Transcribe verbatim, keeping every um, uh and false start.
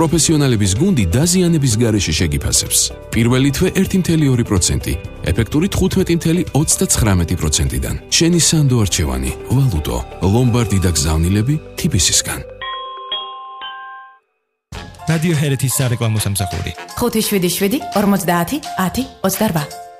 პროფესიონალების გუნდი დაზიანების გარეშე შეგიფასებს. პირველი თვე ერთი წუთი ორი პროცენტი, ეფექტური თხუთმეტი წუთი ოცდაცხრამეტი პროცენტიდან. შენი სანდო არჩევანი, ვალუტო, ლომბარდი და გზავნილები თიბისისგან. რადიო ჰერეთის სარეკლამო სამსახური. ხუთი შვიდი შვიდი ორმოცდაათი ათი ოცდარვა.